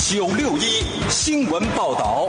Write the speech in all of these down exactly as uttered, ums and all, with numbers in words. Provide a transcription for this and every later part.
九六一新闻报道。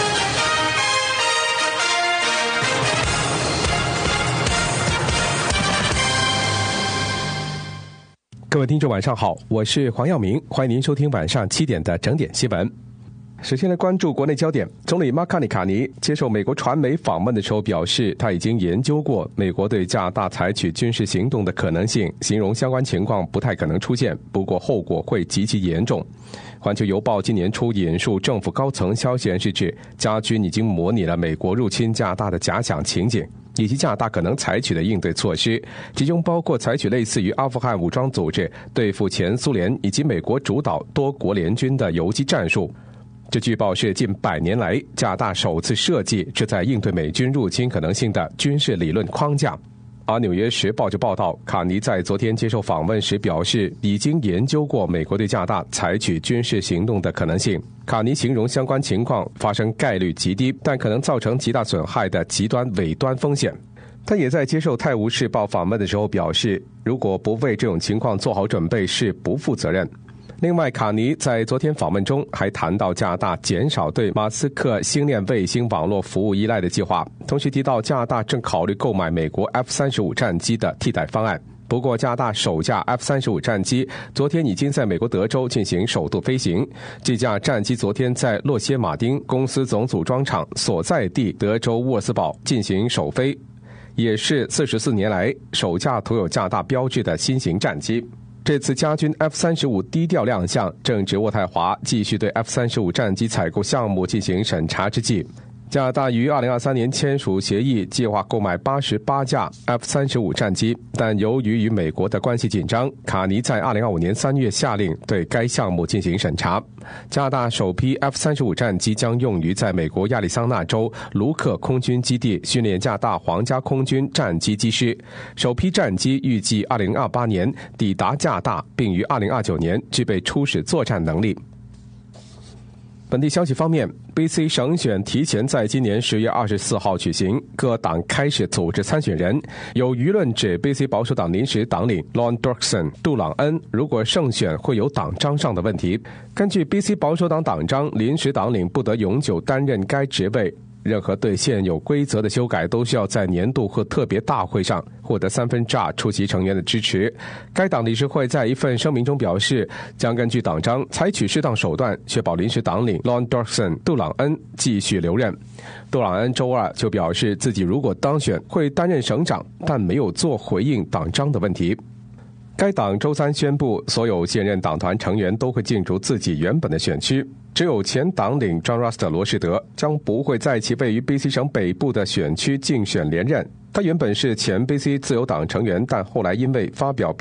各位听众晚上好，我是黄耀明，欢迎您收听晚上七点的整点新闻。首先来关注国内焦点，总理马卡尼卡尼接受美国传媒访问的时候表示，他已经研究过美国对加拿大采取军事行动的可能性，形容相关情况不太可能出现，不过后果会极其严重。环球邮报今年初引述政府高层消息人士指，加军已经模拟了美国入侵加拿大的假想情景，以及加拿大可能采取的应对措施，其中包括采取类似于阿富汗武装组织对付前苏联以及美国主导多国联军的游击战术。这据报是近百年来加拿大首次设计旨在应对美军入侵可能性的军事理论框架。而《纽约时报》就报道，卡尼在昨天接受访问时表示，已经研究过美国对加拿大采取军事行动的可能性。卡尼形容相关情况发生概率极低，但可能造成极大损害的极端伪端风险。他也在接受《泰晤士报》访问的时候表示，如果不为这种情况做好准备是不负责任。另外，卡尼在昨天访问中还谈到加拿大减少对马斯克星链卫星网络服务依赖的计划，同时提到加拿大正考虑购买美国 F 三十五 战机的替代方案。不过，加拿大首架 F 三十五 战机昨天已经在美国德州进行首度飞行。这架战机昨天在洛歇马丁公司总组装厂所在地德州沃斯堡进行首飞，也是四十四年来首架涂有加拿大标志的新型战机。这次加军 F 三十五 低调亮相，正值渥太华继续对 F 三十五 战机采购项目进行审查之际。加拿大于二零二三年签署协议，计划购买八十八架 F 三十五 战机，但由于与美国的关系紧张，卡尼在二零二五年三月下令对该项目进行审查。加拿大首批 F 三十五 战机将用于在美国亚利桑那州卢克空军基地训练加拿大皇家空军战机机师。首批战机预计二零二八年抵达加拿大，并于二零二九年具备初始作战能力。本地消息方面， B C 省选提前在今年十月二十四号举行，各党开始组织参选人。有舆论指 B C 保守党临时党领 Lon Dorkson 杜朗恩如果胜选会有党章上的问题。根据 B C 保守党党章，临时党领不得永久担任该职位，任何对现有规则的修改都需要在年度或特别大会上获得三分之二出席成员的支持。该党理事会在一份声明中表示，将根据党章采取适当手段，确保临时党领 Lon Dorkson 杜朗恩继续留任。杜朗恩周二就表示，自己如果当选会担任省长，但没有做回应党章的问题。该党周三宣布，所有现任党团成员都会进入自己原本的选区，只有前党领 John Rust 罗士德将不会在其位于 B C 省北部的选区竞选连任。他原本是前 B C 自由党成员，但后来因为发表